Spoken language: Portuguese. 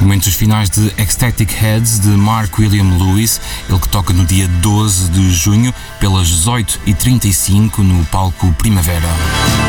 Momentos finais de Ecstatic Heads de Mark William Lewis, ele que toca no dia 12 de junho pelas 18h35 no palco Primavera.